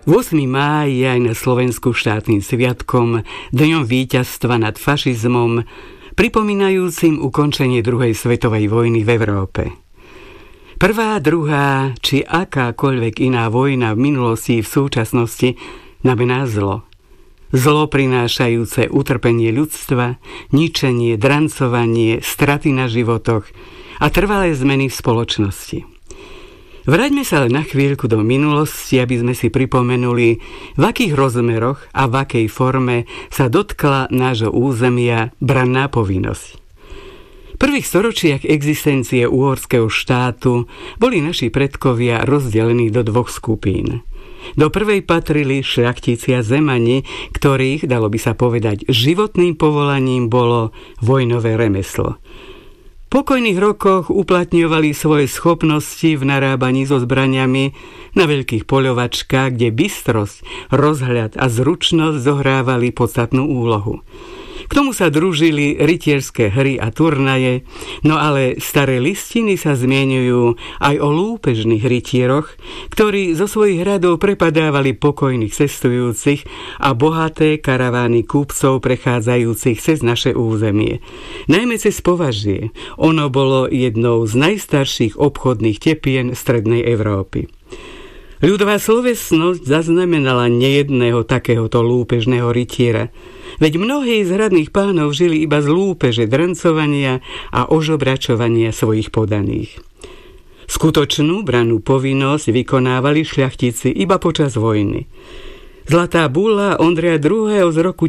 8. máj je aj na Slovensku štátnym sviatkom, dňom víťazstva nad fašizmom, pripomínajúcim ukončenie druhej svetovej vojny v Európe. Prvá, druhá či akákoľvek iná vojna v minulosti v súčasnosti znamená zlo. Zlo prinášajúce utrpenie ľudstva, ničenie, drancovanie, straty na životoch a trvalé zmeny v spoločnosti. Vráťme sa na chvíľku do minulosti, aby sme si pripomenuli, v akých rozmeroch a v akej forme sa dotkla nášho územia branná povinnosť. V prvých storočiach existencie uhorského štátu boli naši predkovia rozdelení do dvoch skupín. Do prvej patrili šľachtici a zemani, ktorých, dalo by sa povedať, životným povolaním bolo vojnové remeslo. V pokojných rokoch uplatňovali svoje schopnosti v narábaní so zbraňami na veľkých poľovačkách, kde bystrosť, rozhľad a zručnosť zohrávali podstatnú úlohu. K tomu sa družili rytierské hry a turnaje, no ale staré listiny sa zmieňujú aj o lúpežných rytieroch, ktorí zo svojich hradov prepadávali pokojných cestujúcich a bohaté karavány kúpcov prechádzajúcich cez naše územie. Najmä cez Považie. Ono bolo jednou z najstarších obchodných tepien strednej Európy. Ľudová slovesnosť zaznamenala nejedného takéhoto lúpežného rytiera, veď mnohí z hradných pánov žili iba z lúpeže, drancovania a ožobračovania svojich podaných. Skutočnú brannú povinnosť vykonávali šľachtici iba počas vojny. Zlatá bula Ondreja II. Z roku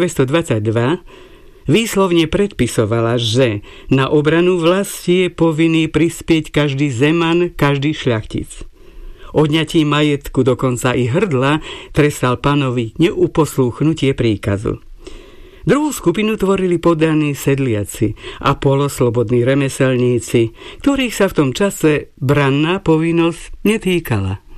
1222 výslovne predpisovala, že na obranu vlasti je povinný prispieť každý zeman, každý šľachtic. Odňatím majetku, dokonca i hrdla, trestal pánovi neuposlúchnutie príkazu. Druhú skupinu tvorili poddaní sedliaci a poloslobodní remeselníci, ktorých sa v tom čase branná povinnosť netýkala.